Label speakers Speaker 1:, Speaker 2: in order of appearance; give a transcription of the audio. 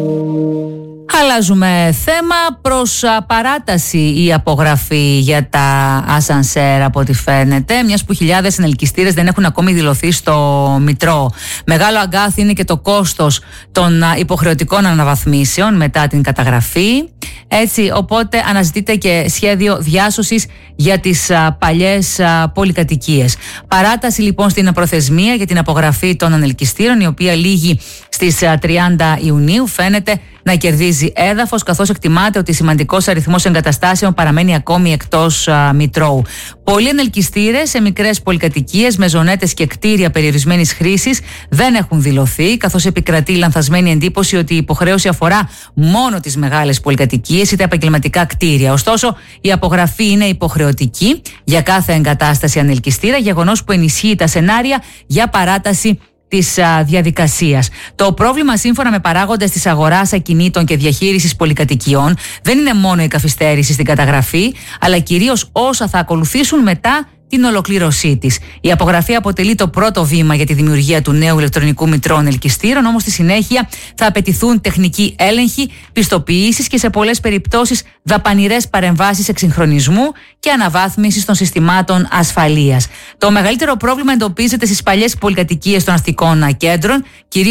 Speaker 1: Αλλάζουμε θέμα. Προς παράταση η απογραφή για τα ασανσέρ, από ό,τι φαίνεται, μιας που χιλιάδες ενελκυστήρες δεν έχουν ακόμη δηλωθεί στο Μητρό. Μεγάλο αγκάθι είναι και το κόστος των υποχρεωτικών αναβαθμίσεων μετά την καταγραφή. Έτσι, οπότε αναζητείται και σχέδιο διάσωσης για τις παλιές πολυκατοικίες. Παράταση λοιπόν στην προθεσμία για την απογραφή των ανελκυστήρων, η οποία λήγει στις 30 Ιουνίου, φαίνεται να κερδίζει έδαφος, καθώς εκτιμάται ότι σημαντικός αριθμός εγκαταστάσεων παραμένει ακόμη εκτός Μητρώου. Πολλοί ενελκυστήρες σε μικρές πολυκατοικίες, μεζονέτες και κτίρια περιορισμένης χρήσης δεν έχουν δηλωθεί, καθώς επικρατεί λανθασμένη εντύπωση ότι η υποχρέωση αφορά μόνο τις μεγάλες πολυκατοικίες ή τα επαγγελματικά κτίρια. Ωστόσο, η απογραφή είναι υποχρεωτική για κάθε εγκατάσταση ανελκυστήρα, γεγονός που ενισχύει τα σενάρια για παράταση της διαδικασίας. Το πρόβλημα, σύμφωνα με παράγοντες της αγοράς ακινήτων και διαχείρισης πολυκατοικιών, δεν είναι μόνο η καθυστέρηση στην καταγραφή, αλλά κυρίως όσα θα ακολουθήσουν μετά την ολοκλήρωσή της. Η απογραφή αποτελεί το πρώτο βήμα για τη δημιουργία του νέου ηλεκτρονικού μητρώου ανελκυστήρων, όμως στη συνέχεια θα απαιτηθούν τεχνικοί έλεγχοι, πιστοποιήσεις και σε πολλές περιπτώσεις δαπανηρές παρεμβάσεις εξυγχρονισμού και αναβάθμισης των συστημάτων ασφαλείας. Το μεγαλύτερο πρόβλημα εντοπίζεται στις παλιές πολυκατοικίες των αστικών κέντρων,